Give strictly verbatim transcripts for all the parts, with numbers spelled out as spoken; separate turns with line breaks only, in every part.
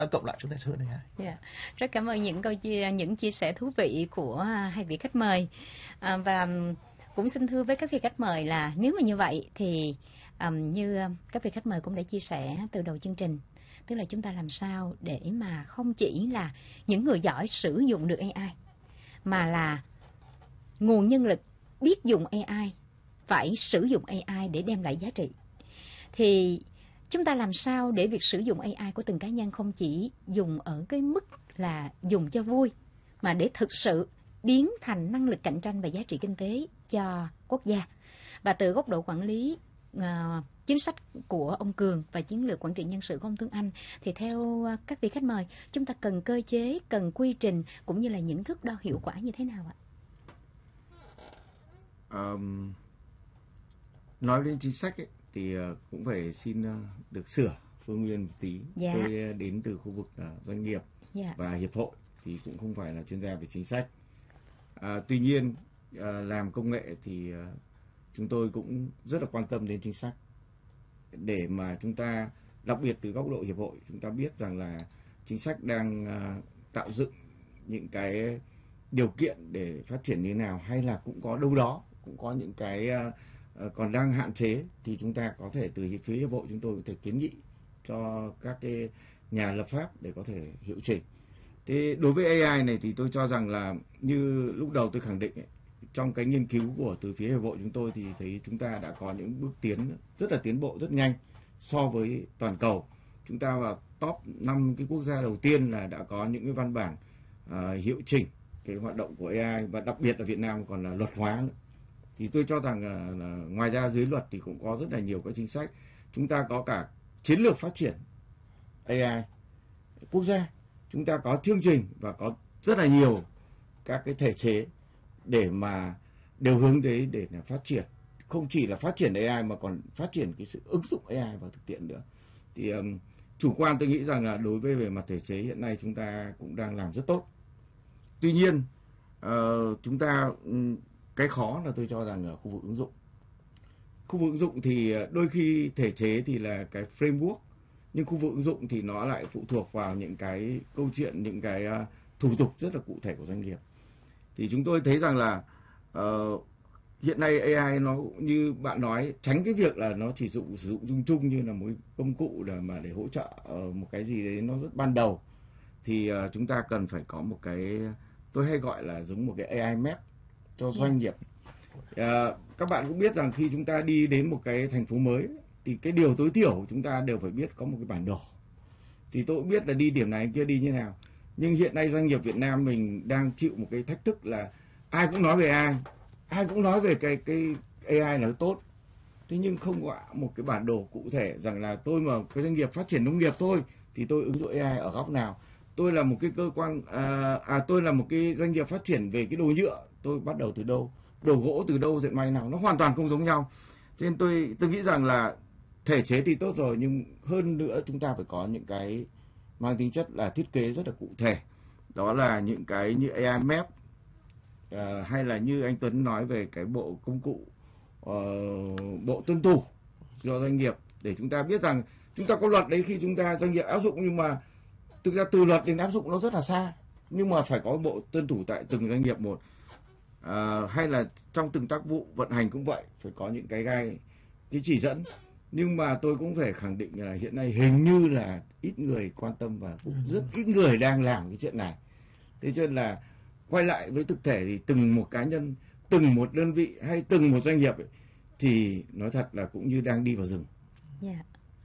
À, cộng lại chúng ta sẽ hơn a i.
Yeah. Rất cảm ơn những câu chia những chia sẻ thú vị của hai vị khách mời, à, và cũng xin thưa với các vị khách mời là nếu mà như vậy thì um, như các vị khách mời cũng đã chia sẻ từ đầu chương trình, tức là chúng ta làm sao để mà không chỉ là những người giỏi sử dụng được a i, mà là nguồn nhân lực biết dùng a i phải sử dụng a i để đem lại giá trị. Thì chúng ta làm sao để việc sử dụng a i của từng cá nhân không chỉ dùng ở cái mức là dùng cho vui, mà để thực sự biến thành năng lực cạnh tranh và giá trị kinh tế cho quốc gia. Và từ góc độ quản lý uh, chính sách của ông Cường và chiến lược quản trị nhân sự của ông Tuấn Anh, thì theo các vị khách mời, chúng ta cần cơ chế, cần quy trình cũng như là những thước đo hiệu quả như thế nào ạ?
Um, nói đến chính sách ấy, thì uh, cũng phải xin uh, được sửa Phương Nguyên một tí.
Dạ.
Tôi uh, đến từ khu vực uh, doanh nghiệp,
dạ,
và hiệp hội thì cũng không phải là chuyên gia về chính sách. Uh, tuy nhiên uh, làm công nghệ thì uh, chúng tôi cũng rất là quan tâm đến chính sách, để mà chúng ta, đặc biệt từ góc độ hiệp hội, chúng ta biết rằng là chính sách đang uh, tạo dựng những cái điều kiện để phát triển như thế nào, hay là cũng có đâu đó cũng có những cái uh, còn đang hạn chế, thì chúng ta có thể từ phía hiệp hội chúng tôi có thể kiến nghị cho các cái nhà lập pháp để có thể hiệu chỉnh. Thế đối với a i này thì tôi cho rằng là như lúc đầu tôi khẳng định ấy, trong cái nghiên cứu của từ phía hiệp hội chúng tôi thì thấy chúng ta đã có những bước tiến rất là tiến bộ rất nhanh so với toàn cầu. Chúng ta vào top năm cái quốc gia đầu tiên là đã có những cái văn bản uh, hiệu chỉnh cái hoạt động của a i, và đặc biệt là Việt Nam còn là luật hóa nữa. Thì tôi cho rằng là, là ngoài ra dưới luật thì cũng có rất là nhiều các chính sách. Chúng ta có cả chiến lược phát triển a i quốc gia, chúng ta có chương trình và có rất là nhiều các cái thể chế để mà đều hướng tới để là phát triển, không chỉ là phát triển a i mà còn phát triển cái sự ứng dụng a i vào thực tiễn nữa. Thì um, chủ quan tôi nghĩ rằng là đối với về mặt thể chế hiện nay chúng ta cũng đang làm rất tốt. Tuy nhiên uh, chúng ta um, cái khó là tôi cho rằng ở khu vực ứng dụng. Khu vực ứng dụng thì đôi khi thể chế thì là cái framework, nhưng khu vực ứng dụng thì nó lại phụ thuộc vào những cái câu chuyện, những cái uh, thủ tục rất là cụ thể của doanh nghiệp. Thì chúng tôi thấy rằng là uh, hiện nay a i nó như bạn nói, tránh cái việc là nó chỉ dụng sử dụng chung chung như là một công cụ để mà để hỗ trợ uh, một cái gì đấy nó rất ban đầu, thì uh, chúng ta cần phải có một cái, tôi hay gọi là giống một cái a i map cho doanh nghiệp. À, các bạn cũng biết rằng khi chúng ta đi đến một cái thành phố mới thì cái điều tối thiểu chúng ta đều phải biết có một cái bản đồ. Thì tôi cũng biết là đi điểm này kia đi như nào. Nhưng hiện nay doanh nghiệp Việt Nam mình đang chịu một cái thách thức là ai cũng nói về a i, ai cũng nói về cái cái a i là tốt. Thế nhưng không có một cái bản đồ cụ thể rằng là tôi mà cái doanh nghiệp phát triển nông nghiệp thôi thì tôi ứng dụng a i ở góc nào. Tôi là một cái cơ quan à, à tôi là một cái doanh nghiệp phát triển về cái đồ nhựa, tôi bắt đầu từ đâu, đồ gỗ từ đâu, dệt may nào, nó hoàn toàn không giống nhau. Cho nên tôi tôi nghĩ rằng là thể chế thì tốt rồi, nhưng hơn nữa chúng ta phải có những cái mang tính chất là thiết kế rất là cụ thể. Đó là những cái như a i map, à, hay là như anh Tuấn nói về cái bộ công cụ, uh, bộ tuân thủ cho doanh nghiệp, để chúng ta biết rằng chúng ta có luật đấy khi chúng ta doanh nghiệp áp dụng, nhưng mà thực ra từ luật đến áp dụng nó rất là xa, nhưng mà phải có bộ tuân thủ tại từng doanh nghiệp một. À, hay là trong từng tác vụ vận hành cũng vậy, phải có những cái gai, cái chỉ dẫn. Nhưng mà tôi cũng phải khẳng định là hiện nay hình như là ít người quan tâm và cũng rất ít người đang làm cái chuyện này. Thế cho nên là quay lại với thực thể thì từng một cá nhân, từng một đơn vị hay từng một doanh nghiệp ấy, thì nói thật là cũng như đang đi vào rừng.
Yeah.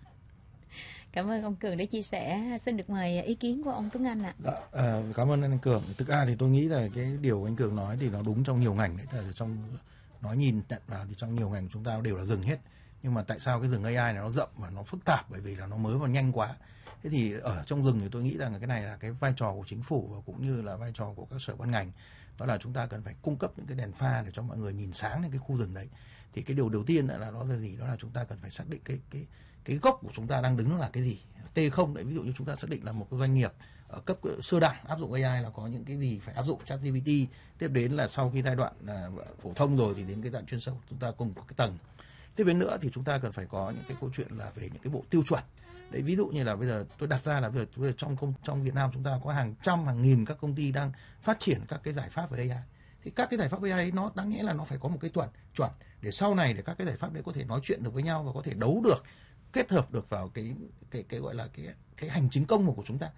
Cảm ơn ông Cường đã chia sẻ. Xin được mời ý kiến của ông Tuấn Anh ạ.
Dạ, à, cảm ơn anh Cường. Thực ra thì tôi nghĩ là cái điều anh Cường nói thì nó đúng trong nhiều ngành đấy. Là trong nói nhìn nhận vào thì trong nhiều ngành chúng ta đều là rừng hết. Nhưng mà tại sao cái rừng a i này nó rộng và nó phức tạp? Bởi vì là nó mới và nhanh quá. Thế thì ở trong rừng thì tôi nghĩ rằng là cái này là cái vai trò của chính phủ và cũng như là vai trò của các sở ban ngành. Đó là chúng ta cần phải cung cấp những cái đèn pha để cho mọi người nhìn sáng lên cái khu rừng đấy. Thì cái điều đầu tiên là nó là gì? Đó là chúng ta cần phải xác định cái cái cái gốc của chúng ta đang đứng là cái gì. T không đấy, ví dụ như chúng ta xác định là một cái doanh nghiệp ở cấp sơ đẳng áp dụng a i là có những cái gì phải áp dụng ChatGPT. Tiếp đến là sau khi giai đoạn uh, phổ thông rồi thì đến cái đoạn chuyên sâu chúng ta cùng có cái tầng. Tiếp đến nữa thì chúng ta cần phải có những cái câu chuyện là về những cái bộ tiêu chuẩn. Đấy, ví dụ như là bây giờ tôi đặt ra là bây giờ, bây giờ trong công trong Việt Nam chúng ta có hàng trăm hàng nghìn các công ty đang phát triển các cái giải pháp về a i. Thì các cái giải pháp a i nó đáng nghĩa là nó phải có một cái chuẩn chuẩn để sau này để các cái giải pháp đấy có thể nói chuyện được với nhau và có thể đấu được, kết hợp được vào cái cái cái gọi là cái cái hành chính công của chúng ta,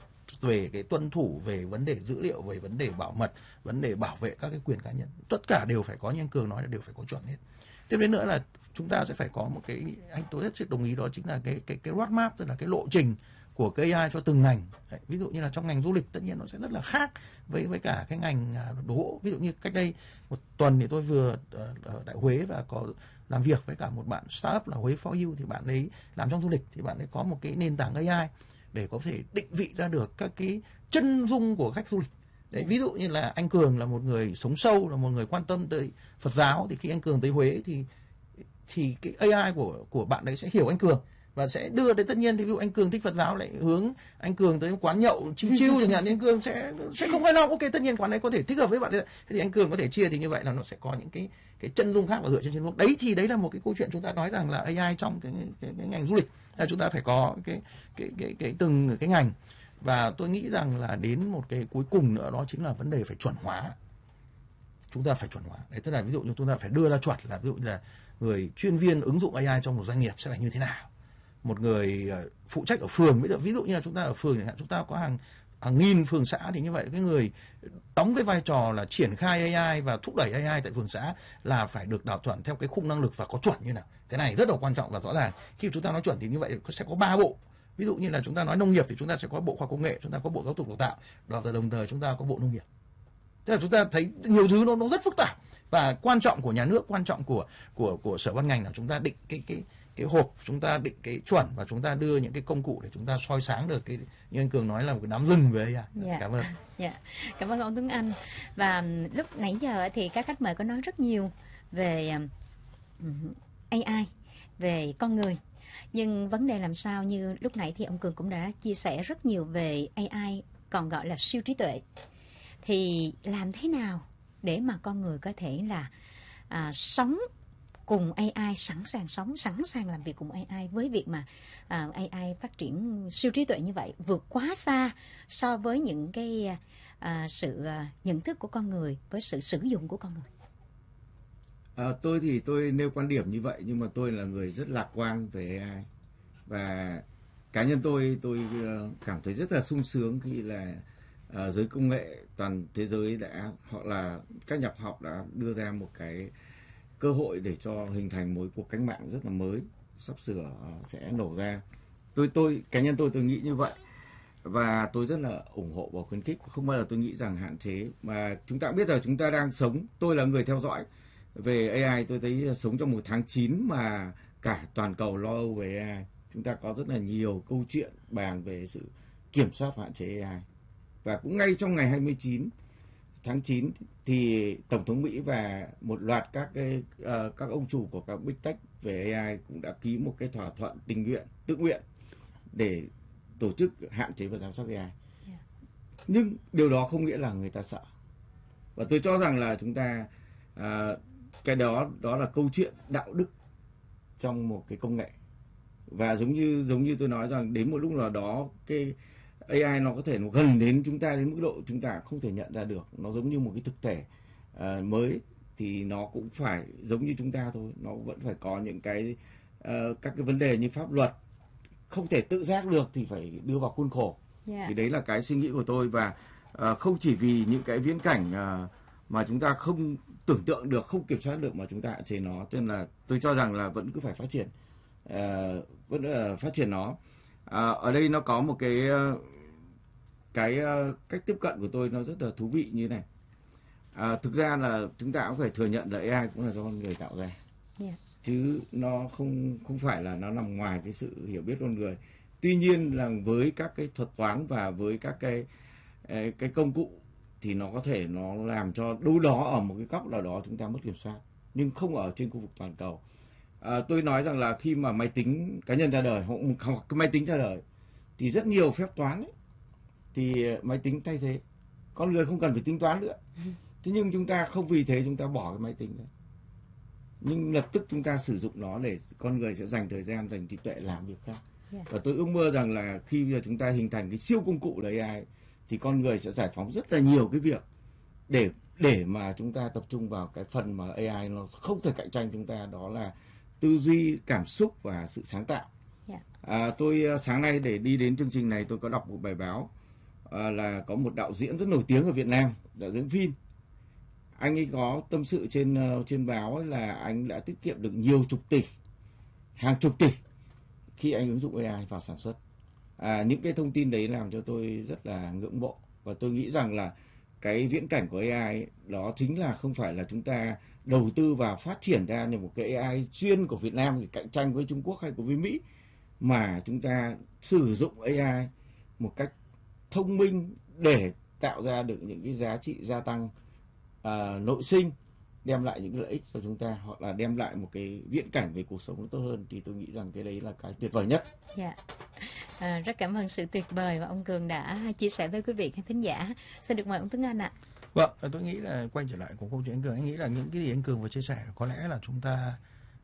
về cái tuân thủ, về vấn đề dữ liệu, về vấn đề bảo mật, vấn đề bảo vệ các cái quyền cá nhân, tất cả đều phải có, như anh Cường nói là đều phải có chuẩn hết. Tiếp đến nữa là chúng ta sẽ phải có một cái, anh tôi rất đồng ý, đó chính là cái cái cái roadmap, tức là cái lộ trình của cái a i cho từng ngành. Đấy, ví dụ như là trong ngành du lịch tất nhiên nó sẽ rất là khác với với cả cái ngành đồ gỗ. Ví dụ như cách đây một tuần thì tôi vừa ở tại Huế và có làm việc với cả một bạn startup là Huế for You, thì bạn ấy làm trong du lịch, thì bạn ấy có một cái nền tảng a i để có thể định vị ra được các cái chân dung của khách du lịch. Đấy, ví dụ như là anh Cường là một người sống sâu, là một người quan tâm tới Phật giáo, thì khi anh Cường tới Huế thì thì cái a i của của bạn đấy sẽ hiểu anh Cường và sẽ đưa tới, tất nhiên thì ví dụ anh Cường thích Phật giáo lại hướng anh Cường tới quán nhậu chill chill chẳng hạn, anh Cường sẽ sẽ không phải lo, ok, tất nhiên quán đấy có thể thích hợp với bạn đấy, thì anh Cường có thể chia, thì như vậy là nó sẽ có những cái cái chân dung khác và dựa trên chân dung đấy. Thì đấy là một cái câu chuyện chúng ta nói rằng là a i trong cái cái, cái ngành du lịch là chúng ta phải có cái cái cái cái từng cái ngành. Và tôi nghĩ rằng là đến một cái cuối cùng nữa, đó chính là vấn đề phải chuẩn hóa. Chúng ta phải chuẩn hóa. Đấy, tức là ví dụ như chúng ta phải đưa ra chuẩn là ví dụ như là người chuyên viên ứng dụng a i trong một doanh nghiệp sẽ là như thế nào, một người phụ trách ở phường, bây giờ ví dụ như là chúng ta ở phường chẳng hạn, chúng ta có hàng hàng nghìn phường xã, thì như vậy cái người đóng cái vai trò là triển khai a i và thúc đẩy a i tại phường xã là phải được đào chuẩn theo cái khung năng lực và có chuẩn như nào. Cái này rất là quan trọng và rõ ràng. Khi chúng ta nói chuẩn thì như vậy sẽ có ba bộ. Ví dụ như là chúng ta nói nông nghiệp thì chúng ta sẽ có bộ khoa học công nghệ, chúng ta có bộ giáo dục đào tạo, và đồng thời chúng ta có bộ nông nghiệp. Tức là chúng ta thấy nhiều thứ nó nó rất phức tạp, và quan trọng của nhà nước, quan trọng của của của sở ban ngành là chúng ta định cái cái cái hộp, chúng ta định cái chuẩn, và chúng ta đưa những cái công cụ để chúng ta soi sáng được cái, như anh Cường nói, là một cái đám rừng về a i.
Dạ.
Cảm ơn.
Dạ. Cảm ơn ông Tuấn Anh. Và lúc nãy giờ thì các khách mời có nói rất nhiều về a i, về con người. Nhưng vấn đề làm sao, như lúc nãy thì ông Cường cũng đã chia sẻ rất nhiều về a i, còn gọi là siêu trí tuệ. Thì làm thế nào để mà con người có thể là à, sống cùng a i, sẵn sàng sống, sẵn sàng làm việc cùng a i, với việc mà à, a i phát triển siêu trí tuệ như vậy, vượt quá xa so với những cái à, sự à, nhận thức của con người, với sự sử dụng của con người.
À, tôi thì tôi nêu quan điểm như vậy, nhưng mà tôi là người rất lạc quan về a i, và cá nhân tôi tôi cảm thấy rất là sung sướng khi là à, giới công nghệ toàn thế giới đã, hoặc là các nhà khoa học đã đưa ra một cái cơ hội để cho hình thành một cuộc cách mạng rất là mới sắp sửa sẽ nổ ra. Tôi tôi cá nhân tôi tôi nghĩ như vậy, và tôi rất là ủng hộ và khuyến khích, không bao giờ tôi nghĩ rằng hạn chế. Mà chúng ta biết rằng chúng ta đang sống, tôi là người theo dõi về a i, tôi thấy sống trong một tháng chín mà cả toàn cầu lo âu về a i. Chúng ta có rất là nhiều câu chuyện bàn về sự kiểm soát và hạn chế a i. Và cũng ngay trong ngày hai mươi chín tháng chín thì Tổng thống Mỹ và một loạt các cái uh, các ông chủ của các big tech về a i cũng đã ký một cái thỏa thuận tình nguyện, tự nguyện để tổ chức hạn chế và giám sát a i. Yeah. Nhưng điều đó không nghĩa là người ta sợ. Và tôi cho rằng là chúng ta uh, cái đó đó là câu chuyện đạo đức trong một cái công nghệ. Và giống như giống như tôi nói rằng đến một lúc nào đó cái a i nó có thể nó gần đến chúng ta đến mức độ chúng ta không thể nhận ra được. Nó giống như một cái thực thể uh, mới, thì nó cũng phải giống như chúng ta thôi. Nó vẫn phải có những cái uh, các cái vấn đề như pháp luật không thể tự giác được thì phải đưa vào khuôn khổ. Yeah. Thì đấy là cái suy nghĩ của tôi, và uh, không chỉ vì những cái viễn cảnh uh, mà chúng ta không tưởng tượng được, không kiểm soát được mà chúng ta hạn chế nó. Cho nên là tôi cho rằng là vẫn cứ phải phát triển, uh, vẫn uh, phát triển nó. Uh, ở đây nó có một cái uh, cái uh, cách tiếp cận của tôi nó rất là thú vị như này. Uh, thực ra là chúng ta cũng phải thừa nhận là a i cũng là do con người tạo ra. Yeah. Chứ nó không không phải là nó nằm ngoài cái sự hiểu biết con người. Tuy nhiên là với các cái thuật toán và với các cái cái công cụ thì nó có thể nó làm cho đâu đó ở một cái góc nào đó chúng ta mất kiểm soát, nhưng không ở trên khu vực toàn cầu. À, tôi nói rằng là khi mà máy tính cá nhân ra đời hoặc, hoặc cái máy tính ra đời thì rất nhiều phép toán ấy, thì máy tính thay thế, con người không cần phải tính toán nữa. Thế nhưng chúng ta không vì thế chúng ta bỏ cái máy tính đấy. nhưng lập tức chúng ta sử dụng nó để con người sẽ dành thời gian, dành trí tuệ làm việc khác.
Yeah.
Và tôi ước mơ rằng là khi bây giờ chúng ta hình thành cái siêu công cụ là a i thì con người sẽ giải phóng rất là nhiều cái việc để để mà chúng ta tập trung vào cái phần mà a i nó không thể cạnh tranh chúng ta, đó là tư duy, cảm xúc và sự sáng tạo.
Yeah.
À, tôi sáng nay để đi đến chương trình này tôi có đọc một bài báo à, là có một đạo diễn rất nổi tiếng ở Việt Nam, đạo diễn phim. Anh ấy có tâm sự trên uh, trên báo ấy là anh đã tiết kiệm được nhiều chục tỷ, hàng chục tỷ khi anh ứng dụng a i vào sản xuất. À, những cái thông tin đấy làm cho tôi rất là ngưỡng mộ, và tôi nghĩ rằng là cái viễn cảnh của a i ấy, đó chính là không phải là chúng ta đầu tư vào phát triển ra như một cái a i chuyên của Việt Nam để cạnh tranh với Trung Quốc hay của với Mỹ, mà chúng ta sử dụng a i một cách thông minh để tạo ra được những cái giá trị gia tăng à, nội sinh, đem lại những lợi ích cho chúng ta, hoặc là đem lại một cái viễn cảnh về cuộc sống nó tốt hơn, thì tôi nghĩ rằng cái đấy là cái tuyệt vời nhất.
Dạ. À, rất cảm ơn sự tuyệt vời mà ông Cường đã chia sẻ với quý vị khán thính giả. Xin được mời ông Tuấn Anh ạ.
Vâng, tôi nghĩ là quay trở lại của câu chuyện anh Cường, anh nghĩ là những cái gì anh Cường vừa chia sẻ có lẽ là chúng ta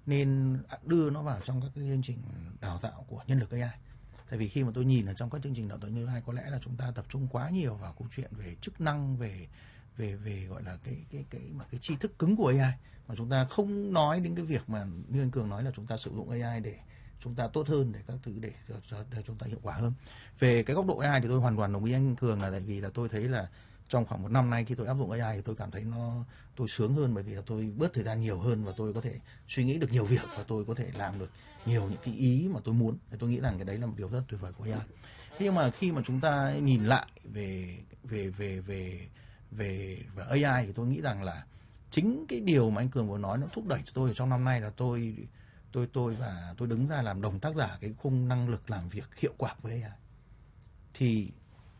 nên đưa nó vào trong các cái chương trình đào tạo của nhân lực a i. Tại vì khi mà tôi nhìn ở trong các chương trình đào tạo nhân lực a i, có lẽ là chúng ta tập trung quá nhiều vào câu chuyện về chức năng, về về về gọi là cái cái cái mà cái tri thức cứng của a i, mà chúng ta không nói đến cái việc mà như anh Cường nói là chúng ta sử dụng a i để chúng ta tốt hơn, để các thứ để cho để chúng ta hiệu quả hơn. Về cái góc độ a i thì tôi hoàn toàn đồng ý anh Cường, là tại vì là tôi thấy là trong khoảng một năm nay khi tôi áp dụng a i thì tôi cảm thấy nó tôi sướng hơn, bởi vì là tôi bớt thời gian nhiều hơn và tôi có thể suy nghĩ được nhiều việc và tôi có thể làm được nhiều những cái ý mà tôi muốn. Thì tôi nghĩ rằng cái đấy là một điều rất tuyệt vời của a i. Thế nhưng mà khi mà chúng ta nhìn lại về về về về về về a i thì tôi nghĩ rằng là chính cái điều mà anh Cường vừa nói nó thúc đẩy cho tôi trong năm nay là tôi tôi tôi và tôi đứng ra làm đồng tác giả cái khung năng lực làm việc hiệu quả với a i. Thì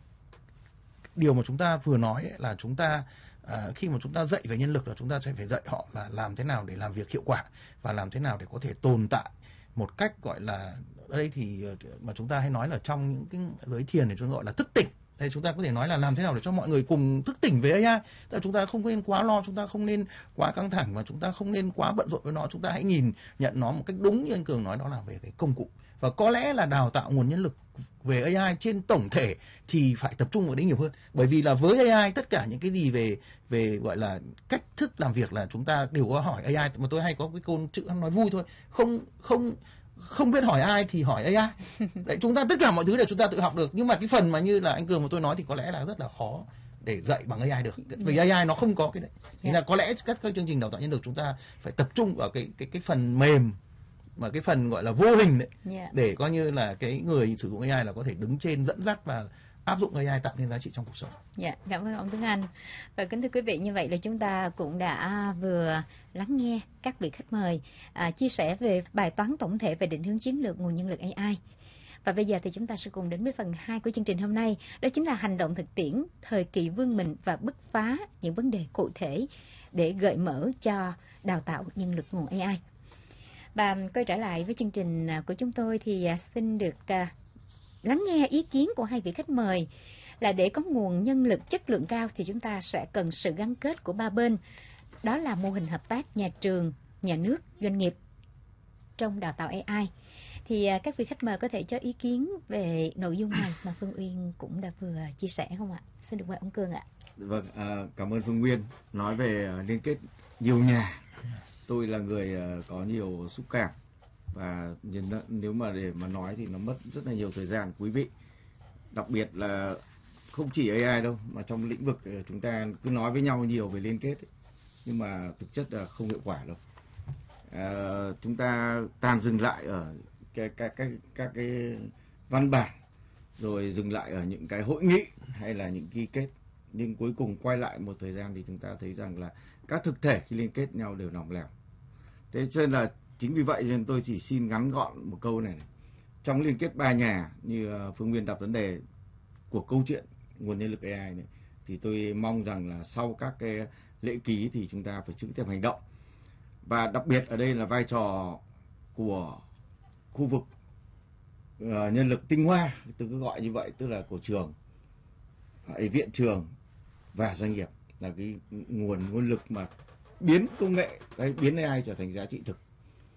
điều mà chúng ta vừa nói ấy là chúng ta à, khi mà chúng ta dạy về nhân lực là chúng ta sẽ phải dạy họ là làm thế nào để làm việc hiệu quả và làm thế nào để có thể tồn tại một cách gọi là, ở đây thì mà chúng ta hay nói là trong những cái giới thiền thì chúng ta gọi là thức tỉnh. Đây chúng ta có thể nói là làm thế nào để cho mọi người cùng thức tỉnh về a i. Tức là chúng ta không nên quá lo, chúng ta không nên quá căng thẳng và chúng ta không nên quá bận rộn với nó. Chúng ta hãy nhìn nhận nó một cách đúng như anh Cường nói, đó là về cái công cụ. Và có lẽ là đào tạo nguồn nhân lực về a i trên tổng thể thì phải tập trung vào đấy nhiều hơn. Bởi vì là với a i tất cả những cái gì về về gọi là cách thức làm việc là chúng ta đều có hỏi a i. Mà tôi hay có cái câu chữ nói vui thôi, không không không biết hỏi ai thì hỏi a i. Đấy, chúng ta tất cả mọi thứ để chúng ta tự học được, nhưng mà cái phần mà như là anh Cường mà tôi nói thì có lẽ là rất là khó để dạy bằng a i được, vì a i nó không có cái đấy. Thì là có lẽ các các chương trình đào tạo nhân lực chúng ta phải tập trung vào cái cái cái phần mềm, mà cái phần gọi là vô hình đấy,
yeah.
để coi như là cái người sử dụng a i là có thể đứng trên dẫn dắt và áp dụng a i tạo nên giá trị trong cuộc sống.
Dạ, cảm ơn ông Tuấn Anh. Và kính thưa quý vị, như vậy là chúng ta cũng đã vừa lắng nghe các vị khách mời à, chia sẻ về bài toán tổng thể về định hướng chiến lược nguồn nhân lực a i. Và bây giờ thì chúng ta sẽ cùng đến với phần hai của chương trình hôm nay, đó chính là hành động thực tiễn, thời kỳ vươn mình và bứt phá những vấn đề cụ thể để gợi mở cho đào tạo nhân lực nguồn a i. Và quay trở lại với chương trình của chúng tôi thì xin được uh, lắng nghe ý kiến của hai vị khách mời, là để có nguồn nhân lực chất lượng cao thì chúng ta sẽ cần sự gắn kết của ba bên. Đó là mô hình hợp tác nhà trường, nhà nước, doanh nghiệp trong đào tạo a i. Thì uh, các vị khách mời có thể cho ý kiến về nội dung này mà Phương Uyên cũng đã vừa chia sẻ không ạ? Xin được mời ông Cường ạ.
Vâng, à, cảm ơn Phương Nguyên. Nói về uh, liên kết nhiều nhà, tôi là người uh, có nhiều xúc cảm, và nếu mà để mà nói thì nó mất rất là nhiều thời gian quý vị. Đặc biệt là không chỉ a i đâu, mà trong lĩnh vực chúng ta cứ nói với nhau nhiều về liên kết ấy, nhưng mà thực chất là không hiệu quả đâu. À, chúng ta tàn dừng lại ở cái các cái các cái văn bản, rồi dừng lại ở những cái hội nghị hay là những ký kết, nhưng cuối cùng quay lại một thời gian thì chúng ta thấy rằng là các thực thể khi liên kết nhau đều lỏng lẻo. Thế cho nên là chính vì vậy nên tôi chỉ xin ngắn gọn một câu này, này. Trong liên kết ba nhà như Phương Nguyên đặt vấn đề của câu chuyện nguồn nhân lực a i này, thì tôi mong rằng là sau các cái lễ ký thì chúng ta phải trực tiếp hành động. Và đặc biệt ở đây là vai trò của khu vực uh, nhân lực tinh hoa, tôi cứ gọi như vậy, tức là của trường, viện trường và doanh nghiệp, là cái nguồn nguồn lực mà biến công nghệ, cái biến a i trở thành giá trị thực.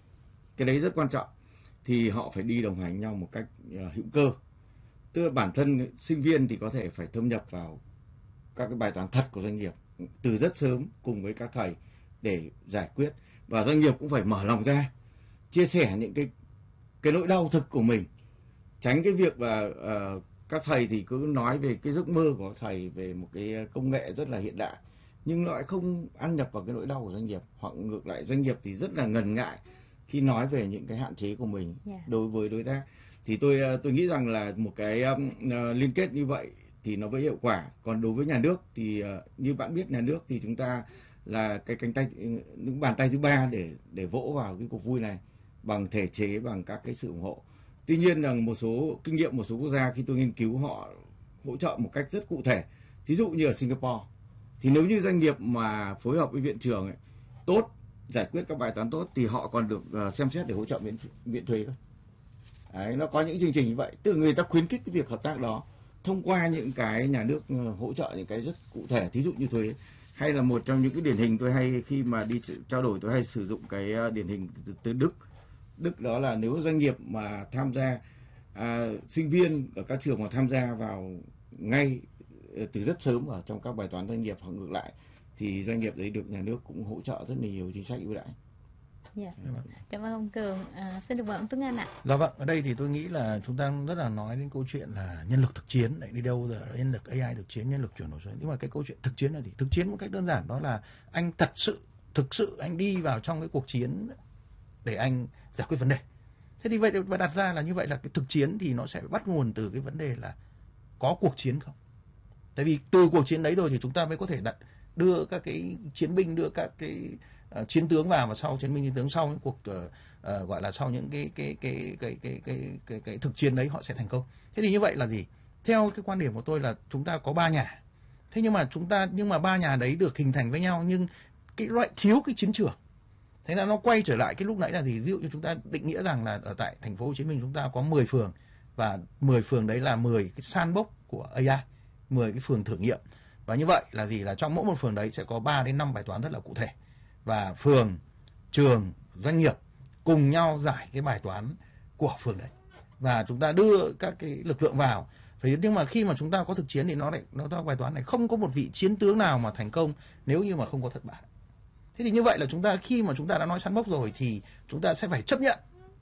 Cái đấy rất quan trọng. Thì họ phải đi đồng hành nhau một cách uh, hữu cơ. Tức là bản thân sinh viên thì có thể phải thâm nhập vào các cái bài toán thật của doanh nghiệp từ rất sớm cùng với các thầy để giải quyết. Và doanh nghiệp cũng phải mở lòng ra, chia sẻ những cái cái nỗi đau thực của mình. Tránh cái việc là uh, các thầy thì cứ nói về cái giấc mơ của thầy về một cái công nghệ rất là hiện đại, nhưng lại không ăn nhập vào cái nỗi đau của doanh nghiệp. Hoặc ngược lại, doanh nghiệp thì rất là ngần ngại khi nói về những cái hạn chế của mình yeah. đối với đối tác. Thì tôi tôi nghĩ rằng là một cái um, uh, liên kết như vậy thì nó mới hiệu quả. Còn đối với nhà nước thì uh, như bạn biết, nhà nước thì chúng ta là cái cánh tay, những bàn tay thứ ba để để vỗ vào cái cuộc vui này bằng thể chế, bằng các cái sự ủng hộ. Tuy nhiên rằng một số kinh nghiệm một số quốc gia khi tôi nghiên cứu, họ hỗ trợ một cách rất cụ thể. Thí dụ như ở Singapore thì nếu như doanh nghiệp mà phối hợp với viện trường ấy, tốt, giải quyết các bài toán tốt thì họ còn được uh, xem xét để hỗ trợ miễn miễn thuế cơ. Đấy, nó có những chương trình như vậy, tức là người ta khuyến khích cái việc hợp tác đó thông qua những cái nhà nước uh, hỗ trợ những cái rất cụ thể, thí dụ như thuế. Hay là một trong những cái điển hình tôi hay khi mà đi trao đổi, tôi hay sử dụng cái uh, điển hình từ, từ Đức. Đức đó là nếu doanh nghiệp mà tham gia, à, sinh viên ở các trường mà tham gia vào ngay từ rất sớm ở trong các bài toán doanh nghiệp, hoặc ngược lại thì doanh nghiệp đấy được nhà nước cũng hỗ trợ rất là nhiều chính sách ưu đãi.
Yeah. Cảm ơn ông Cường. À, xin được mời ông Tuấn Anh ạ.
Dạ vâng, ở đây thì tôi nghĩ là chúng ta rất là nói đến câu chuyện là nhân lực thực chiến, lại đi đâu giờ nhân lực a i thực chiến, nhân lực chuyển đổi số. Nhưng mà cái câu chuyện thực chiến là gì? Thực chiến một cách đơn giản đó là anh thật sự, thực sự anh đi vào trong cái cuộc chiến để anh giải quyết vấn đề. Thế thì vậy và đặt ra là như vậy là cái thực chiến thì nó sẽ bắt nguồn từ cái vấn đề là có cuộc chiến không? Tại vì từ cuộc chiến đấy rồi thì chúng ta mới có thể đặt đưa các cái chiến binh, đưa các cái uh, chiến tướng vào, và sau chiến binh chiến tướng sau những cuộc uh, uh, gọi là sau những cái cái cái cái cái cái cái cái thực chiến đấy họ sẽ thành công. Thế thì như vậy là gì? Theo cái quan điểm của tôi là chúng ta có ba nhà. Thế nhưng mà chúng ta nhưng mà ba nhà đấy được hình thành với nhau, nhưng cái loại thiếu cái chiến trường. Thế là nó quay trở lại cái lúc nãy là gì? Ví dụ như chúng ta định nghĩa rằng là ở tại thành phố Hồ Chí Minh chúng ta có mười phường, và mười phường đấy là mười cái sandbox của a i, mười cái phường thử nghiệm. Và như vậy là gì? Là trong mỗi một phường đấy sẽ có ba đến năm bài toán rất là cụ thể. Và phường, trường, doanh nghiệp cùng nhau giải cái bài toán của phường đấy. Và chúng ta đưa các cái lực lượng vào. Phải, nhưng mà khi mà chúng ta có thực chiến thì nó lại nó ra bài toán này, không có một vị chiến tướng nào mà thành công nếu như mà không có thất bại. Thế thì như vậy là chúng ta khi mà chúng ta đã nói sandbox rồi thì chúng ta sẽ phải chấp nhận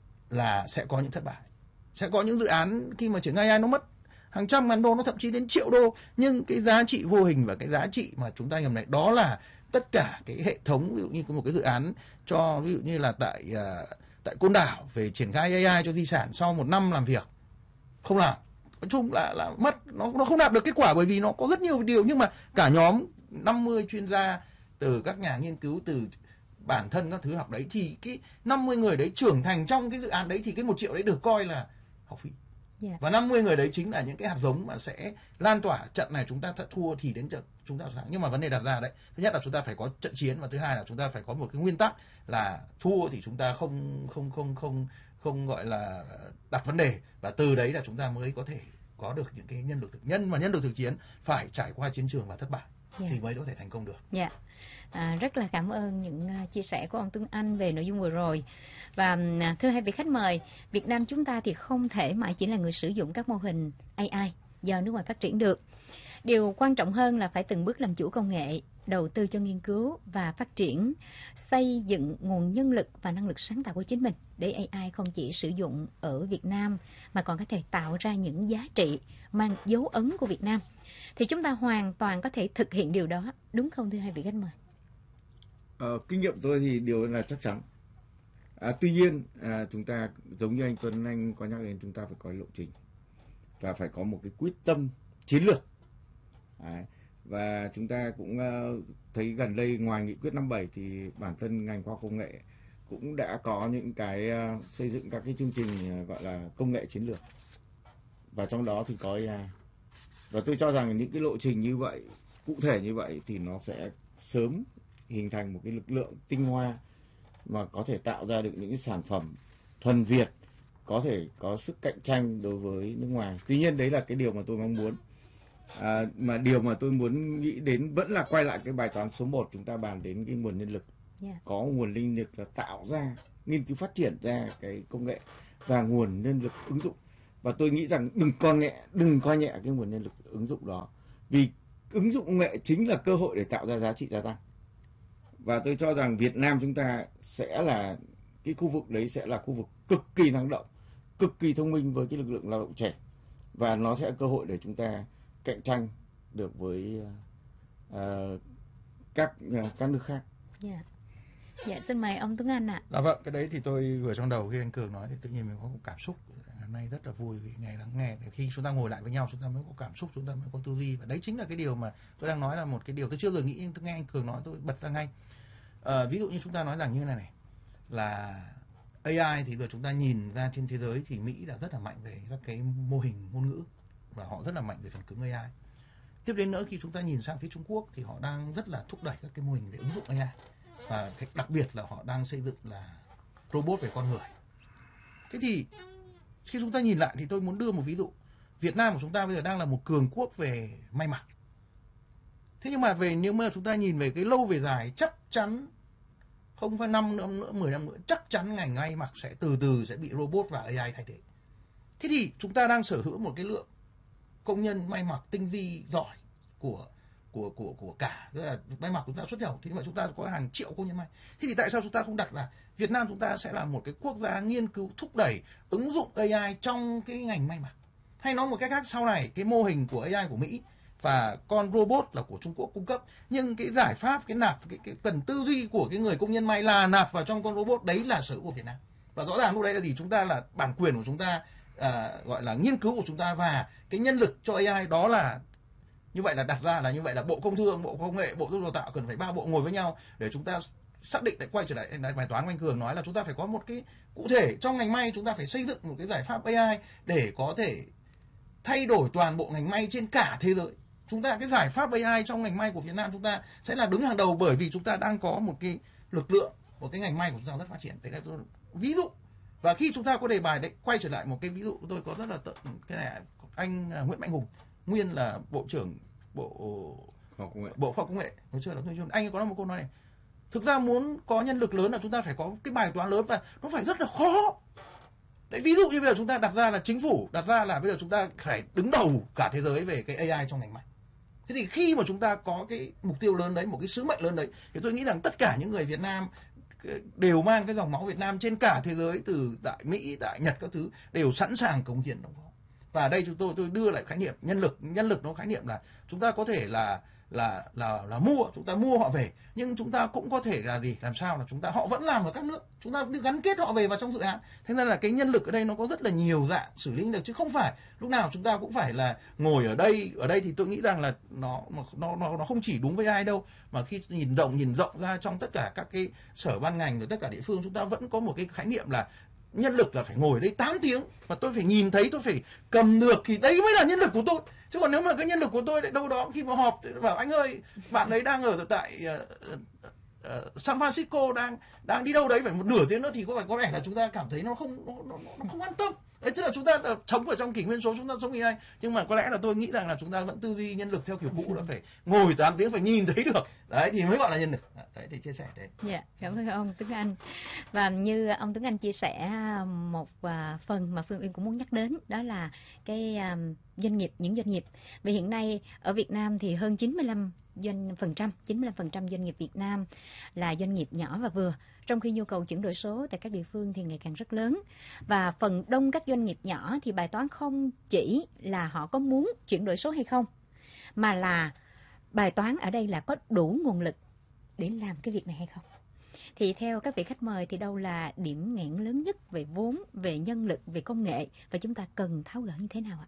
là sẽ có những thất bại. Sẽ có những dự án khi mà triển khai a i nó mất hàng trăm ngàn đô, nó thậm chí đến triệu đô, nhưng cái giá trị vô hình và cái giá trị mà chúng ta nhầm này đó là tất cả cái hệ thống. Ví dụ như có một cái dự án cho ví dụ như là tại uh, tại Côn Đảo về triển khai a i cho di sản, sau một năm làm việc không làm, nói chung là là mất, nó nó không đạt được kết quả, bởi vì nó có rất nhiều điều, nhưng mà cả nhóm năm mươi chuyên gia từ các nhà nghiên cứu, từ bản thân các thứ học đấy, thì cái năm mươi người đấy trưởng thành trong cái dự án đấy thì cái một triệu đấy được coi là học phí. Yeah. Và năm mươi người đấy chính là những cái hạt giống mà sẽ lan tỏa. Trận này chúng ta thua thì đến trận chúng ta thắng. Nhưng mà vấn đề đặt ra đấy, thứ nhất là chúng ta phải có trận chiến, và thứ hai là chúng ta phải có một cái nguyên tắc là thua thì chúng ta không không không không không gọi là đặt vấn đề, và từ đấy là chúng ta mới có thể có được những cái nhân lực thực nhân mà nhân lực thực chiến phải trải qua chiến trường và thất bại. Yeah. Thì mới có thể thành công được.
Dạ. Yeah. À, rất là cảm ơn những uh, chia sẻ của ông Tuấn Anh về nội dung vừa rồi. Và uh, thưa hai vị khách mời, Việt Nam chúng ta thì không thể mãi chỉ là người sử dụng các mô hình a i do nước ngoài phát triển được. Điều quan trọng hơn là phải từng bước làm chủ công nghệ, đầu tư cho nghiên cứu và phát triển, xây dựng nguồn nhân lực và năng lực sáng tạo của chính mình, để a i không chỉ sử dụng ở Việt Nam mà còn có thể tạo ra những giá trị mang dấu ấn của Việt Nam. Thì chúng ta hoàn toàn có thể thực hiện điều đó, đúng không thưa hai vị khách mời?
Ờ, kinh nghiệm tôi thì điều là chắc chắn. À, tuy nhiên à, chúng ta giống như anh Tuấn Anh có nhắc đến, chúng ta phải có lộ trình và phải có một cái quyết tâm chiến lược. Đấy. Và chúng ta cũng uh, thấy gần đây ngoài nghị quyết năm bảy thì bản thân ngành khoa học công nghệ cũng đã có những cái uh, xây dựng các cái chương trình uh, gọi là công nghệ chiến lược, và trong đó thì có a i. Và tôi cho rằng những cái lộ trình như vậy, cụ thể như vậy thì nó sẽ sớm hình thành một cái lực lượng tinh hoa mà có thể tạo ra được những cái sản phẩm thuần Việt, có thể có sức cạnh tranh đối với nước ngoài. Tuy nhiên đấy là cái điều mà tôi mong muốn. À, mà điều mà tôi muốn nghĩ đến vẫn là quay lại cái bài toán số một, chúng ta bàn đến cái nguồn nhân lực.
Yeah.
Có nguồn nhân lực là tạo ra, nghiên cứu phát triển ra cái công nghệ và nguồn nhân lực ứng dụng. Và tôi nghĩ rằng đừng coi nhẹ, đừng coi nhẹ cái nguồn nhân lực ứng dụng đó. Vì ứng dụng công nghệ chính là cơ hội để tạo ra giá trị gia tăng. Và tôi cho rằng Việt Nam chúng ta sẽ là, cái khu vực đấy sẽ là khu vực cực kỳ năng động, cực kỳ thông minh với cái lực lượng lao động trẻ. Và nó sẽ là cơ hội để chúng ta cạnh tranh được với uh, các uh, các nước khác.
Dạ. Dạ, xin mời ông Tuấn Anh ạ. À.
Dạ vâng, cái đấy thì tôi vừa trong đầu khi anh Cường nói thì tự nhiên mình có cảm xúc. Hôm nay rất là vui vì ngày lắng nghe. Để khi chúng ta ngồi lại với nhau chúng ta mới có cảm xúc, chúng ta mới có tư duy. Và đấy chính là cái điều mà tôi đang nói, là một cái điều tôi chưa bao giờ nghĩ, nhưng tôi nghe anh Cường nói tôi bật ra ngay. À, ví dụ như chúng ta nói rằng như này này, là a i thì giờ chúng ta nhìn ra trên thế giới thì Mỹ đã rất là mạnh về các cái mô hình ngôn ngữ và họ rất là mạnh về phần cứng a i. Tiếp đến nữa, khi chúng ta nhìn sang phía Trung Quốc thì họ đang rất là thúc đẩy các cái mô hình để ứng dụng a i, và đặc biệt là họ đang xây dựng là robot về con người. Thế thì khi chúng ta nhìn lại thì tôi muốn đưa một ví dụ. Việt Nam của chúng ta bây giờ đang là một cường quốc về may mặc. Thế nhưng mà về nếu mà chúng ta nhìn về cái lâu về dài, chắc chắn không phải năm nữa, nữa mười năm nữa, chắc chắn ngành may mặc sẽ từ từ sẽ bị robot và a i thay thế. Thế thì chúng ta đang sở hữu một cái lượng công nhân may mặc tinh vi giỏi của của của của cả, tức là may mặc chúng ta xuất khẩu, thì mà chúng ta có hàng triệu công nhân may. Thế thì tại sao chúng ta không đặt là Việt Nam chúng ta sẽ là một cái quốc gia nghiên cứu thúc đẩy ứng dụng a i trong cái ngành may mặc? Hay nói một cách khác, sau này cái mô hình của a i của Mỹ và con robot là của Trung Quốc cung cấp, nhưng cái giải pháp, cái nạp, cái, cái cần tư duy của cái người công nhân may là nạp vào trong con robot, đấy là sở hữu của Việt Nam. Và rõ ràng lúc đấy là gì? Chúng ta là bản quyền của chúng ta, à, gọi là nghiên cứu của chúng ta, và cái nhân lực cho a i đó là như vậy, là đặt ra là như vậy là Bộ Công Thương, Bộ Công nghệ, Bộ Giáo dục Đào tạo cần phải ba bộ ngồi với nhau để chúng ta xác định, lại quay trở lại bài toán của anh Cường nói là chúng ta phải có một cái cụ thể trong ngành may, chúng ta phải xây dựng một cái giải pháp a i để có thể thay đổi toàn bộ ngành may trên cả thế giới. Chúng ta cái giải pháp a i trong ngành may của Việt Nam chúng ta sẽ là đứng hàng đầu, bởi vì chúng ta đang có một cái lực lượng, một cái ngành may của chúng ta rất phát triển. Đấy là tôi ví dụ. Và khi chúng ta có đề bài đấy, quay trở lại một cái ví dụ tôi có rất là tự, cái này anh Nguyễn Mạnh Hùng, nguyên là Bộ trưởng Bộ
Khoa học Công nghệ.
Bộ Khoa học Công nghệ, nói chưa là anh ấy có một câu nói này. Thực ra muốn có nhân lực lớn là chúng ta phải có cái bài toán lớn và nó phải rất là khó. Đấy, ví dụ như bây giờ chúng ta đặt ra là chính phủ đặt ra là bây giờ chúng ta phải đứng đầu cả thế giới về cái a i trong ngành may. Thế thì khi mà chúng ta có cái mục tiêu lớn đấy, một cái sứ mệnh lớn đấy, thì tôi nghĩ rằng tất cả những người Việt Nam đều mang cái dòng máu Việt Nam trên cả thế giới, từ tại Mỹ, tại Nhật các thứ, đều sẵn sàng cống hiến đóng góp. Và ở đây chúng tôi tôi đưa lại khái niệm nhân lực. Nhân lực nó khái niệm là chúng ta có thể là là là là mua, chúng ta mua họ về, nhưng chúng ta cũng có thể là gì, làm sao là chúng ta họ vẫn làm ở các nước, chúng ta gắn kết họ về vào trong dự án. Thế nên là cái nhân lực ở đây nó có rất là nhiều dạng xử lý được, chứ không phải lúc nào chúng ta cũng phải là ngồi ở đây. Ở đây thì tôi nghĩ rằng là nó nó nó nó không chỉ đúng với ai đâu, mà khi nhìn rộng nhìn rộng ra trong tất cả các cái sở ban ngành rồi tất cả địa phương, chúng ta vẫn có một cái khái niệm là nhân lực là phải ngồi ở đây tám tiếng và tôi phải nhìn thấy, tôi phải cầm được, thì đấy mới là nhân lực của tôi. Chứ còn nếu mà cái nhân lực của tôi lại đâu đó khi mà họp bảo anh ơi, bạn ấy đang ở tại uh, uh, San Francisco, đang đang đi đâu đấy phải một nửa tiếng nữa, thì có phải có vẻ là chúng ta cảm thấy nó không nó, nó, nó không an tâm. Đấy, tức là chúng ta sống ở trong kỷ nguyên số, chúng ta sống như này, nhưng mà có lẽ là tôi nghĩ rằng là chúng ta vẫn tư duy nhân lực theo kiểu cũ, là phải ngồi tám tiếng, phải nhìn thấy được, đấy thì mới gọi là nhân lực. Đấy thì chia sẻ thế.
Dạ, cảm ơn ông Tuấn Anh. Và như ông Tuấn Anh chia sẻ một phần mà Phương Uyên cũng muốn nhắc đến, đó là cái doanh nghiệp, những doanh nghiệp. Vì hiện nay ở Việt Nam thì hơn chín mươi lăm doanh phần trăm, chín mươi lăm phần trăm doanh nghiệp Việt Nam là doanh nghiệp nhỏ và vừa, trong khi nhu cầu chuyển đổi số tại các địa phương thì ngày càng rất lớn. Và phần đông các doanh nghiệp nhỏ thì bài toán không chỉ là họ có muốn chuyển đổi số hay không, mà là bài toán ở đây là có đủ nguồn lực để làm cái việc này hay không. Thì theo các vị khách mời thì đâu là điểm nghẽn lớn nhất về vốn, về nhân lực, về công nghệ, và chúng ta cần tháo gỡ như thế nào ạ?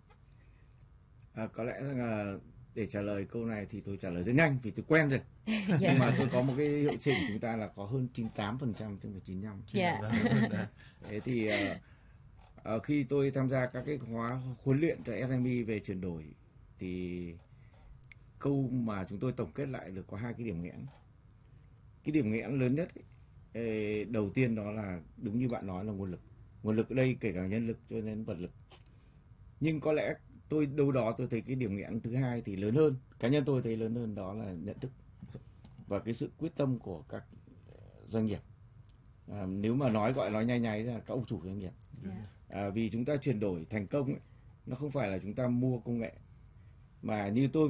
À, có lẽ là để trả lời câu này thì tôi trả lời rất nhanh vì tôi quen rồi. Yeah. Nhưng mà tôi có một cái hiệu chỉnh, chúng ta là có hơn chín mươi tám phần trăm chứ không phải chín mươi lăm. Yeah. Thế thì uh, khi tôi tham gia các cái khóa huấn luyện cho ét em e về chuyển đổi thì câu mà chúng tôi tổng kết lại được có hai cái điểm nghẽn. Cái điểm nghẽn lớn nhất ấy, đầu tiên đó là đúng như bạn nói là nguồn lực. Nguồn lực ở đây kể cả nhân lực cho đến vật lực. Nhưng có lẽ tôi đâu đó tôi thấy cái điểm nghẽn thứ hai thì lớn hơn, cá nhân tôi thấy lớn hơn, đó là nhận thức và cái sự quyết tâm của các doanh nghiệp. À, nếu mà nói gọi nói nhay nhay ra các ông chủ doanh nghiệp.
Yeah.
À, vì chúng ta chuyển đổi thành công ấy, nó không phải là chúng ta mua công nghệ, mà như tôi